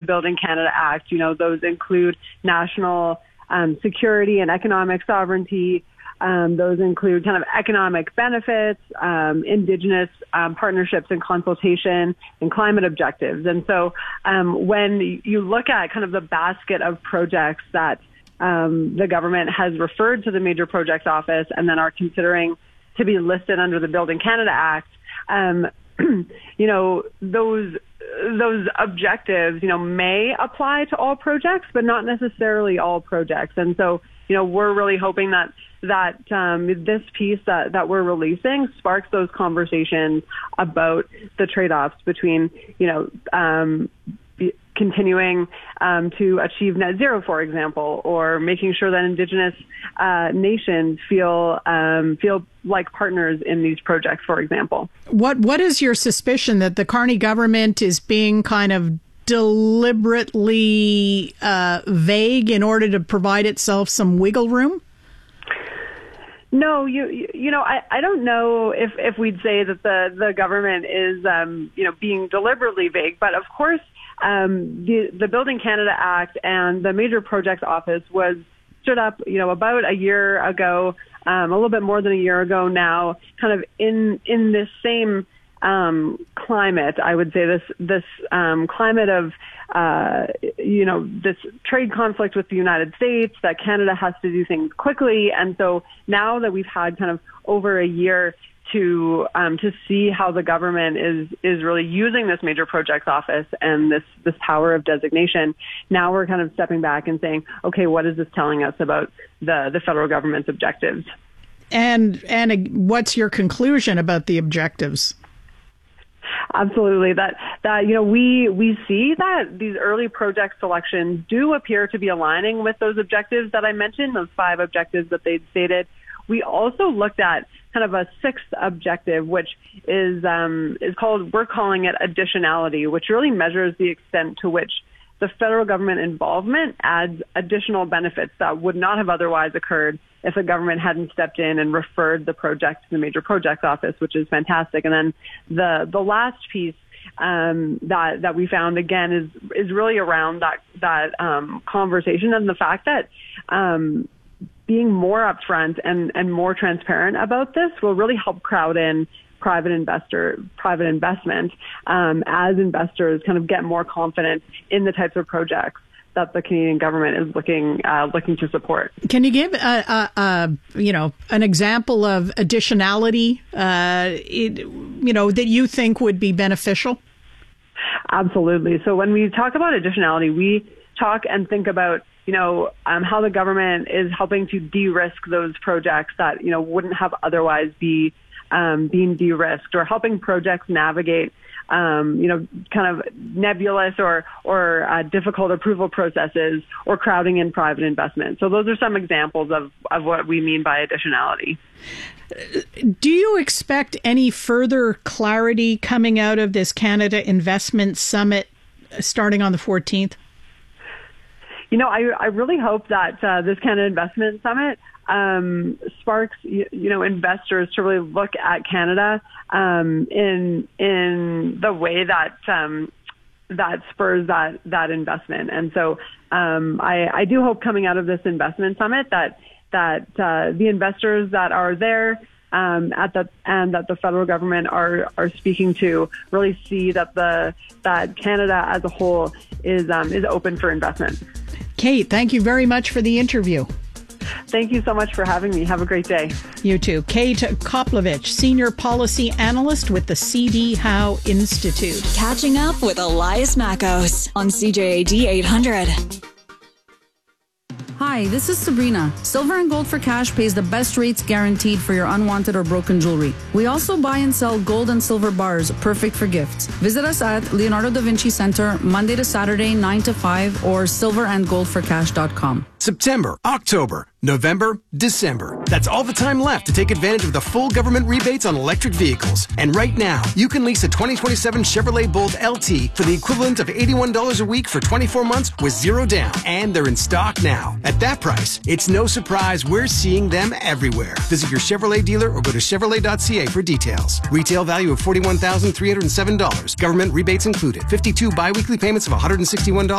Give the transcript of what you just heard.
Building Canada Act. Those include national security and economic sovereignty. Those include kind of economic benefits, Indigenous partnerships and consultation, and climate objectives. And so when you look at kind of the basket of projects that the government has referred to the Major Projects Office and then are considering to be listed under the Building Canada Act, those objectives, may apply to all projects, but not necessarily all projects. And so, we're really hoping that this piece that we're releasing sparks those conversations about the trade-offs between, continuing to achieve net zero, for example, or making sure that Indigenous nations feel like partners in these projects, for example. What is your suspicion that the Carney government is being kind of deliberately vague in order to provide itself some wiggle room? No, I don't know if we'd say that the government is, being deliberately vague, but of course, the Building Canada Act and the Major Projects Office was stood up, about a year ago, a little bit more than a year ago now, kind of in this same climate. I would say this climate of this trade conflict with the United States, that Canada has to do things quickly. And so now that we've had kind of over a year to see how the government is really using this Major Projects Office and this power of designation, now we're kind of stepping back and saying, okay, what is this telling us about the federal government's objectives? And what's your conclusion about the objectives? Absolutely. That we see that these early project selections do appear to be aligning with those objectives that I mentioned, those 5 objectives that they'd stated. We also looked at kind of a 6th objective, which is called, we're calling it additionality, which really measures the extent to which the federal government involvement adds additional benefits that would not have otherwise occurred if the government hadn't stepped in and referred the project to the Major Projects Office, which is fantastic. And then the last piece that we found, again, is really around that conversation and the fact that being more upfront and more transparent about this will really help crowd in private investment as investors kind of get more confident in the types of projects that the Canadian government is looking to support. Can you give an example of additionality that you think would be beneficial? Absolutely. So when we talk about additionality, we talk and think about how the government is helping to de-risk those projects that wouldn't have otherwise been de-risked, or helping projects navigate kind of nebulous or difficult approval processes, or crowding in private investment. So those are some examples of what we mean by additionality. Do you expect any further clarity coming out of this Canada Investment Summit starting on the 14th? I really hope that this Canada Investment Summit sparks, investors to really look at Canada in the way that spurs that investment. And so I do hope coming out of this investment summit that the investors that are there and that the federal government are speaking to really see that Canada as a whole is open for investment. Kate, thank you very much for the interview. Thank you so much for having me. Have a great day. You too. Kate Koplovich, Senior Policy Analyst with the C.D. Howe Institute. Catching up with Elias Mackos on CJAD 800. Hi, this is Sabrina. Silver and Gold for Cash pays the best rates guaranteed for your unwanted or broken jewelry. We also buy and sell gold and silver bars, perfect for gifts. Visit us at Leonardo da Vinci Center, Monday to Saturday, 9 to 5, or silverandgoldforcash.com. September, October, November, December. That's all the time left to take advantage of the full government rebates on electric vehicles. And right now, you can lease a 2027 Chevrolet Bolt LT for the equivalent of $81 a week for 24 months with zero down. And they're in stock now. At that price, it's no surprise we're seeing them everywhere. Visit your Chevrolet dealer or go to Chevrolet.ca for details. Retail value of $41,307. Government rebates included. 52 biweekly payments of $161.